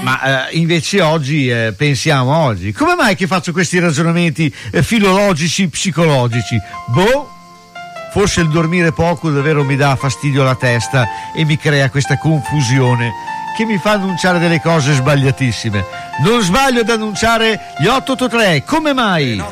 Ma invece oggi pensiamo oggi, come mai che faccio questi ragionamenti filologici, psicologici? Forse il dormire poco davvero mi dà fastidio alla testa e mi crea questa confusione che mi fa annunciare delle cose sbagliatissime. Non sbaglio ad annunciare gli 883, come mai?